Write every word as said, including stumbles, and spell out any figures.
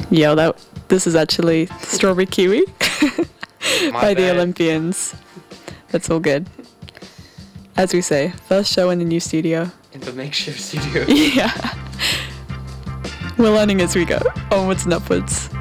Yo, that this is actually Strawberry Kiwi by bad. the Olympians. That's all good. As we say, first show in the new studio. In the makeshift studio. Yeah. We're learning as we go. Onwards and upwards.